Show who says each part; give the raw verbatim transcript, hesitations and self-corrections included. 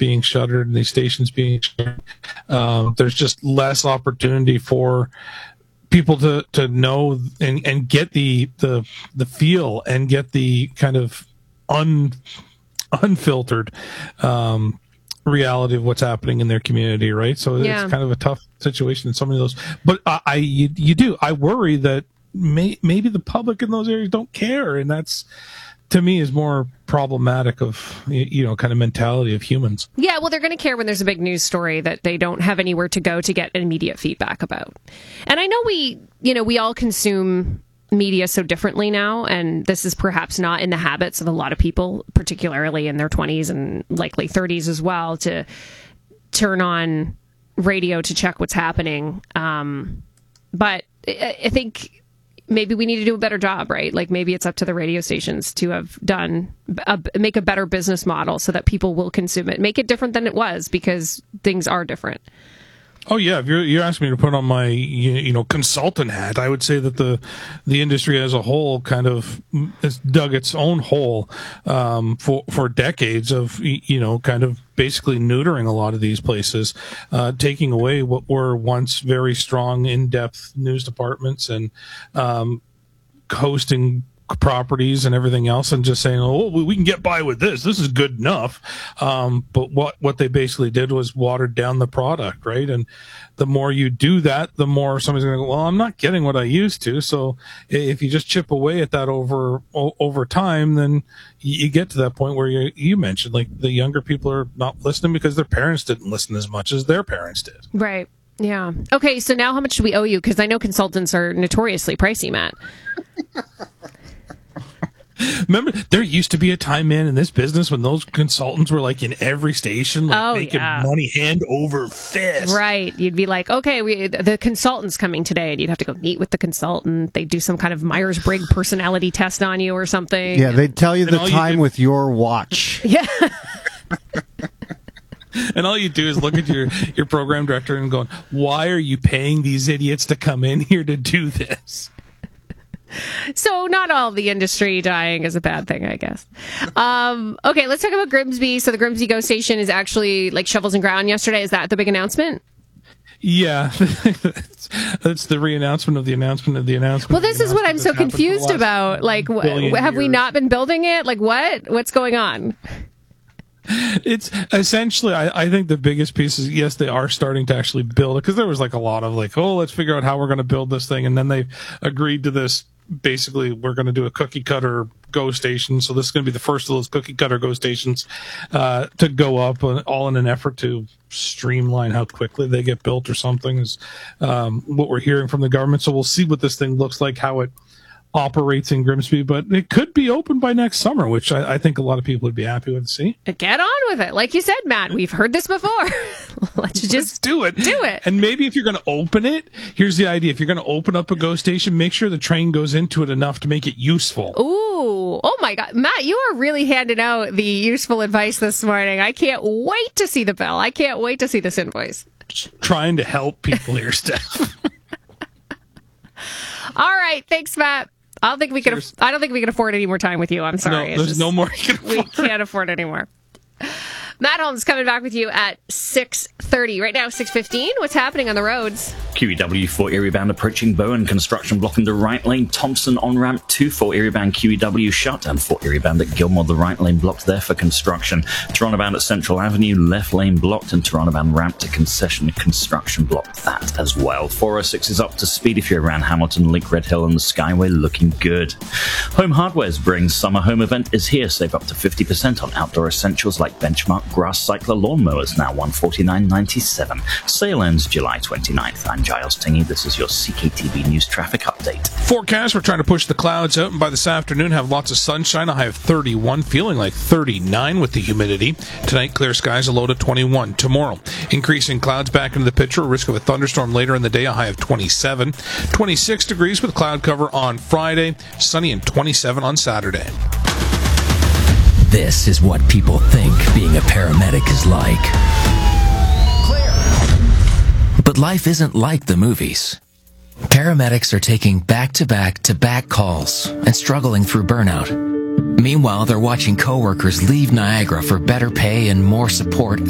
Speaker 1: being shuttered and these stations being shuttered, um, there's just less opportunity for people to, to know and, and get the, the, the feel and get the kind of un, unfiltered, um, reality of what's happening in their community, right? So yeah. It's kind of a tough situation in so many of those. But I, I you, you do. I worry that may, maybe the public in those areas don't care, and that's, to me, is more problematic of, you know, kind of mentality of humans.
Speaker 2: Yeah, well, they're going to care when there's a big news story that they don't have anywhere to go to get immediate feedback about. And I know we, you know, we all consume media so differently now, and this is perhaps not in the habits of a lot of people, particularly in their twenties and likely thirties as well, to turn on radio to check what's happening. Um, but I, I think maybe we need to do a better job, right? Like maybe it's up to the radio stations to have done, a, make a better business model so that people will consume it. Make it different than it was, because things are different.
Speaker 1: Oh yeah, if you're you're asking me to put on my you, you know consultant hat, I would say that the the industry as a whole kind of has dug its own hole um, for for decades of you know kind of basically neutering a lot of these places, uh, taking away what were once very strong, in-depth news departments and um, hosting properties and everything else, and just saying, oh, we can get by with this. This is good enough. Um, but what, what they basically did was watered down the product, right? And the more you do that, the more somebody's going to go, well, I'm not getting what I used to. So if you just chip away at that over, over time, then you get to that point where you, you mentioned, like, the younger people are not listening because their parents didn't listen as much as their parents did.
Speaker 2: Right. Yeah. Okay. So now how much do we owe you? Because I know consultants are notoriously pricey, Matt.
Speaker 1: Remember, there used to be a time, man, in this business when those consultants were like in every station, like
Speaker 2: oh,
Speaker 1: making
Speaker 2: yeah.
Speaker 1: money hand over fist.
Speaker 2: Right. You'd be like, okay, we, the consultant's coming today, and you'd have to go meet with the consultant. They'd do some kind of Myers-Briggs personality test on you or something.
Speaker 3: Yeah, they'd tell you
Speaker 1: and
Speaker 3: the time you with your watch.
Speaker 2: Yeah.
Speaker 1: And all you do is look at your, your program director and going, why are you paying these idiots to come in here to do this?
Speaker 2: So not all the industry dying is a bad thing, I guess. Um, okay, let's talk about Grimsby. So the Grimsby GO station is actually like shovels and ground yesterday. Is that the big announcement?
Speaker 1: Yeah, that's, that's the re-announcement of the announcement of the announcement.
Speaker 2: Well, this is what I'm so confused about. Like, wh- have
Speaker 1: years.
Speaker 2: we not been building it? Like, what? What's going on?
Speaker 1: It's essentially, I, I think the biggest piece is, yes, they are starting to actually build it, because there was like a lot of like, oh, let's figure out how we're going to build this thing. And then they agreed to this. Basically, we're going to do a cookie cutter GO station. So this is going to be the first of those cookie cutter GO stations uh, to go up, uh, all in an effort to streamline how quickly they get built or something, is um, what we're hearing from the government. So we'll see what this thing looks like, how it operates in Grimsby, but it could be open by next summer, which I, I think a lot of people would be happy with to see.
Speaker 2: Get on with it. Like you said, Matt, we've heard this before. Let's just
Speaker 1: Let's do it.
Speaker 2: Do it.
Speaker 1: And maybe if you're going to open it, here's the idea. If you're going to open up a GO station, make sure the train goes into it enough to make it useful.
Speaker 2: Ooh. Oh my God. Matt, you are really handing out the useful advice this morning. I can't wait to see the bill. I can't wait to see this invoice.
Speaker 1: Just trying to help people here, Steph.
Speaker 2: All right. Thanks, Matt. I don't think we can. I don't think we can afford any more time with you. I'm sorry.
Speaker 1: No, there's
Speaker 2: just,
Speaker 1: no more. You can
Speaker 2: we can't afford any more. Matt Holmes coming back with you at six thirty. Right now, six fifteen. What's happening on the roads?
Speaker 4: Q E W four Erie bound approaching Bowen. Construction blocking the right lane. Thompson on ramp two for Erie bound Q E W shut. And for Erie bound at Gilmore, the right lane blocked there for construction. Toronto bound at Central Avenue, left lane blocked. And Toronto bound ramp to concession construction blocked that as well. four oh six is up to speed if you're around Hamilton, Link, Red Hill and the Skyway, looking good. Home Hardware's Spring Summer Home Event is here. Save up to fifty percent on outdoor essentials like Benchmark Grass Cycler lawnmowers, now one hundred forty-nine dollars and ninety-seven cents. Sale ends July twenty-ninth. I'm Giles Tingey. This is your C K T V News Traffic Update.
Speaker 1: Forecast, we're trying to push the clouds out, and by this afternoon have lots of sunshine. A high of thirty-one, feeling like thirty-nine with the humidity. Tonight, clear skies, a low to twenty-one. Tomorrow, increasing clouds back into the picture. Risk of a thunderstorm later in the day, a high of twenty-seven. twenty-six degrees with cloud cover on Friday. Sunny and twenty-seven on Saturday.
Speaker 5: This is what people think being a paramedic is like. Clear. But life isn't like the movies. Paramedics are taking back-to-back-to-back calls and struggling through burnout. Meanwhile, they're watching coworkers leave Niagara for better pay and more support